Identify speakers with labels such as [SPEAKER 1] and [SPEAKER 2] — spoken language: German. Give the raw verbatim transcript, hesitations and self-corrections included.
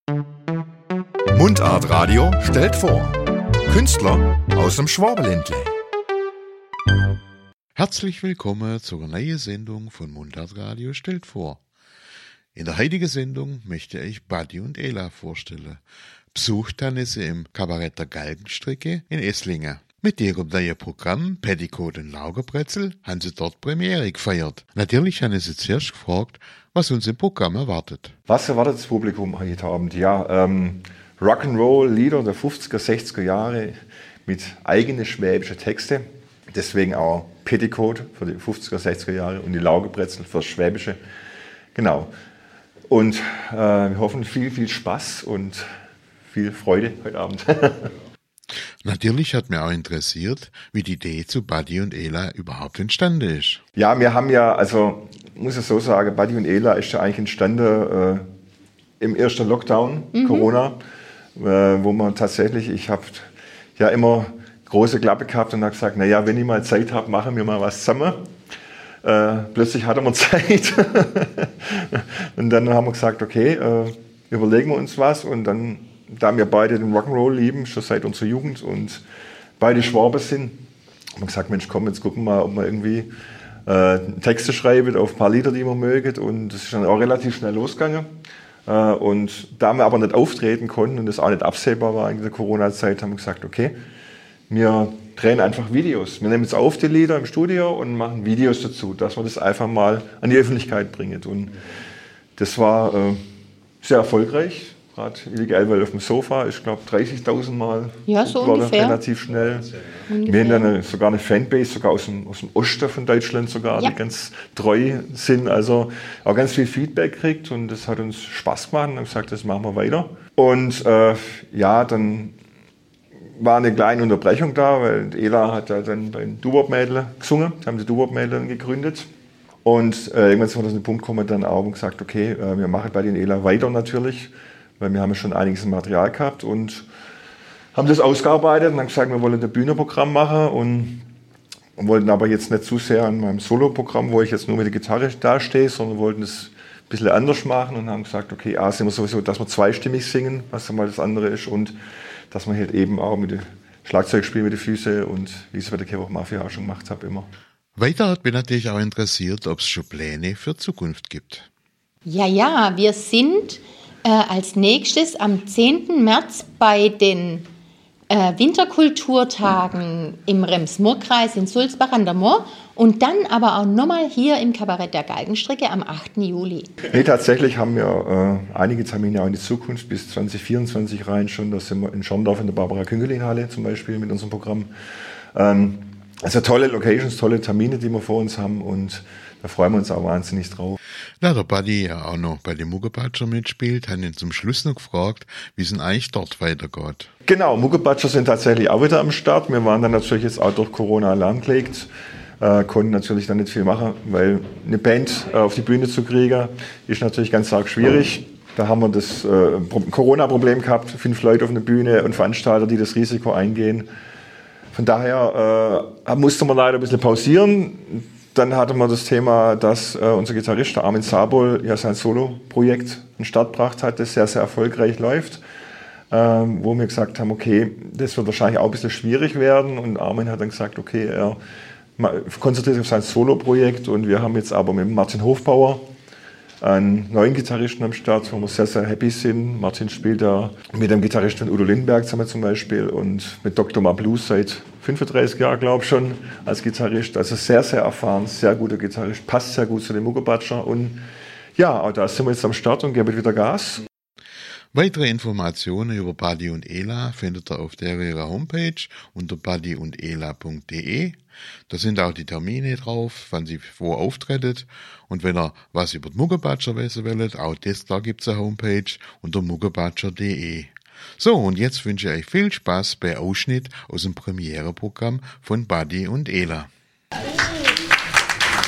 [SPEAKER 1] Mundart Radio stellt vor. Künstler aus dem Schwabenländle.
[SPEAKER 2] Herzlich willkommen zur neuen Sendung von Mundart Radio stellt vor. In der heutigen Sendung möchte ich Buddy und Ela vorstellen. Besucht haben sie im Kabarett der Galgenstricke in Esslingen. Mit ihrem neuen Programm Petticoat und Laugenbrezel haben sie dort Premiere gefeiert. Natürlich haben sie zuerst gefragt, was uns im Programm erwartet.
[SPEAKER 3] Was erwartet das Publikum heute Abend? Ja, ähm, Rock'n'Roll-Lieder der fünfziger, sechziger Jahre mit eigenen schwäbischen Texte. Deswegen auch Petticoat für die fünfziger, sechziger Jahre und die Laugenbrezel für das Schwäbische. Genau. Und äh, wir hoffen viel, viel Spaß und viel Freude heute Abend.
[SPEAKER 2] Natürlich hat mich auch interessiert, wie die Idee zu Buddy und Ela überhaupt entstanden ist.
[SPEAKER 3] Ja, wir haben ja, also muss ich so sagen, Buddy und Ela ist ja eigentlich entstanden äh, im ersten Lockdown, mhm. Corona, äh, wo man tatsächlich, ich habe ja immer große Klappe gehabt und habe gesagt, naja, wenn ich mal Zeit habe, machen wir mal was zusammen. Äh, plötzlich hatten wir Zeit und dann haben wir gesagt, okay, äh, überlegen wir uns was und dann, da wir beide den Rock'n'Roll lieben, schon seit unserer Jugend und beide Schwaben sind, haben wir gesagt, Mensch, komm, jetzt gucken wir mal, ob wir irgendwie äh, Texte schreiben auf ein paar Lieder, die wir mögen, und das ist dann auch relativ schnell losgegangen. Äh, und da wir aber nicht auftreten konnten und das auch nicht absehbar war in der Corona-Zeit, haben wir gesagt, okay, wir drehen einfach Videos. Wir nehmen jetzt auf die Lieder im Studio und machen Videos dazu, dass wir das einfach mal an die Öffentlichkeit bringen. Und das war äh, sehr erfolgreich. Gerade Illige Elwell auf dem Sofa ist, glaube ich, dreißigtausend Mal.
[SPEAKER 4] Ja, so ungefähr.
[SPEAKER 3] Relativ schnell.
[SPEAKER 4] Ungefähr.
[SPEAKER 3] Wir haben dann eine, sogar eine Fanbase, sogar aus dem, aus dem Osten von Deutschland, sogar, ja. die ganz treu sind. Also auch ganz viel Feedback gekriegt und das hat uns Spaß gemacht und haben gesagt, das machen wir weiter. Und äh, ja, dann war eine kleine Unterbrechung da, weil Ela hat ja dann bei den Doo-Wop-Mädel gesungen, haben die Doo-Wop-Mädel gegründet. Und äh, irgendwann sind wir zu dem Punkt gekommen, dann auch und gesagt, okay, äh, wir machen bei den Ela weiter natürlich, weil wir haben ja schon einiges Material gehabt und haben das ausgearbeitet und haben gesagt, wir wollen ein Bühnenprogramm machen und, und wollten aber jetzt nicht zu sehr an meinem Solo-Programm, wo ich jetzt nur mit der Gitarre dastehe, sondern wollten das ein bisschen anders machen und haben gesagt, okay, A, sind wir sowieso, dass wir zweistimmig singen, was ja mal das andere ist, und dass man halt eben auch mit dem Schlagzeugspiel mit den Füßen und wie ich es bei der Kevo Mafia auch schon gemacht habe, immer.
[SPEAKER 2] Weiter hat mich natürlich auch interessiert, ob es schon Pläne für Zukunft gibt.
[SPEAKER 4] Ja, ja, wir sind äh, als nächstes am zehnten März bei den äh, Winterkulturtagen im Rems-Murr-Kreis in Sulzbach an der Moor und dann aber auch nochmal hier im Kabarett der Galgenstricke am achten Juli.
[SPEAKER 3] Nee, tatsächlich haben wir äh, einige Termine auch in die Zukunft bis zwanzig vierundzwanzig rein schon. Da sind wir in Schorndorf in der Barbara-Küngelin-Halle zum Beispiel mit unserem Programm. Ähm, also tolle Locations, tolle Termine, die wir vor uns haben und da freuen wir uns auch wahnsinnig drauf.
[SPEAKER 2] Da der Buddy ja auch noch bei den Muggebatscher mitspielt, haben ihn zum Schluss noch gefragt, wie es denn eigentlich dort weitergeht.
[SPEAKER 3] Genau, Muggebatscher sind tatsächlich auch wieder am Start. Wir waren dann natürlich jetzt auch durch Corona lahmgelegt, äh, konnten natürlich dann nicht viel machen, weil eine Band äh, auf die Bühne zu kriegen, ist natürlich ganz arg schwierig. Da haben wir das äh, Corona-Problem gehabt, fünf Leute auf einer Bühne und Veranstalter, die das Risiko eingehen. Von daher äh, musste man leider ein bisschen pausieren. Dann hatten wir das Thema, dass äh, unser Gitarrist Armin Sabol ja sein Solo-Projekt in den Start gebracht hat, das sehr, sehr erfolgreich läuft. Ähm, wo wir gesagt haben, okay, das wird wahrscheinlich auch ein bisschen schwierig werden. Und Armin hat dann gesagt, okay, er konzentriert sich auf sein Solo-Projekt. Und wir haben jetzt aber mit Martin Hofbauer einen neuen Gitarristen am Start, wo wir sehr, sehr happy sind. Martin spielt da mit dem Gitarristen Udo Lindenberg zusammen zum Beispiel und mit Doktor Mablues seit fünfunddreißig Jahren, glaube ich, schon als Gitarrist. Also sehr, sehr erfahren, sehr guter Gitarrist, passt sehr gut zu den Muggebatscher. Und ja, auch da sind wir jetzt am Start und geben wieder Gas.
[SPEAKER 2] Weitere Informationen über Buddy und Ela findet ihr auf der ihrer Homepage unter buddy und ela punkt de. Da sind auch die Termine drauf, wann sie wo auftreten. Und wenn ihr was über die Muggebatscher wissen wollt, auch das, da gibt es eine Homepage unter muggebatscher punkt de. So, und jetzt wünsche ich euch viel Spaß bei Ausschnitt aus dem Premiereprogramm von Buddy und Ela.